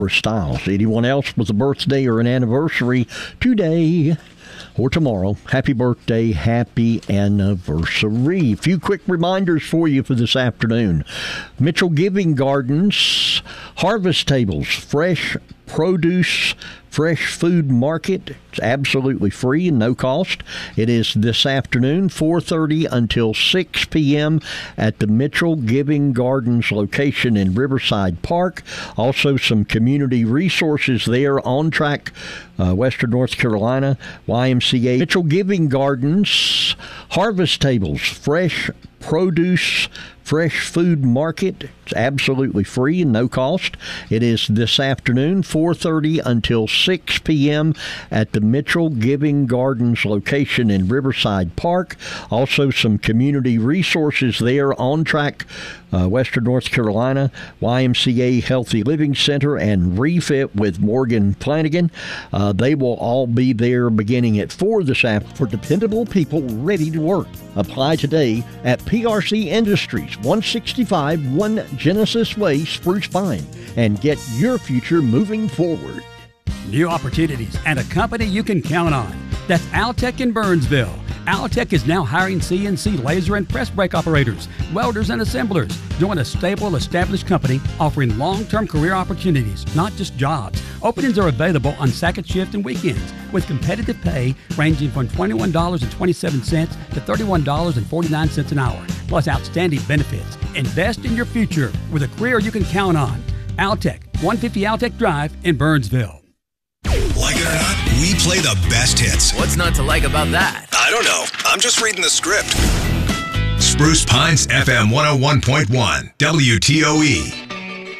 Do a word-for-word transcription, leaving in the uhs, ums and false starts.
Styles. Anyone else with a birthday or an anniversary today or tomorrow, happy birthday, happy anniversary. A few quick reminders for you for this afternoon. Mitchell Giving Gardens, Harvest Tables, fresh produce, fresh food market. It's absolutely free and no cost. It is this afternoon, four thirty until six p.m. at the Mitchell Giving Gardens location in Riverside Park. Also some community resources there. On Track, uh, Western North Carolina, Y M C A. Mitchell Giving Gardens, Harvest Tables, fresh produce, fresh food market. It's absolutely free and no cost. It is this afternoon, four thirty until six p.m. at the Mitchell Giving Gardens location in Riverside Park. Also some community resources there. On Track, uh, Western North Carolina, Y M C A Healthy Living Center, and Refit with Morgan Flanagan. Uh, they will all be there beginning at four this afternoon. For dependable people ready to work, apply today at P R C Industries, one sixty-five One Genesis Way, Spruce Pine, and get your future moving forward. New opportunities and a company you can count on. That's Altec in Burnsville. Altec is now hiring C N C laser and press brake operators, welders, and assemblers. Join a stable, established company offering long-term career opportunities, not just jobs. Openings are available on second shift and weekends with competitive pay ranging from twenty-one dollars and twenty-seven cents to thirty-one dollars and forty-nine cents an hour, plus outstanding benefits. Invest in your future with a career you can count on. Altec, one fifty Altec Drive in Burnsville. Like it or not, we play the best hits. What's not to like about that? I don't know. I'm just reading the script. Spruce Pines F M one oh one point one, W T O E.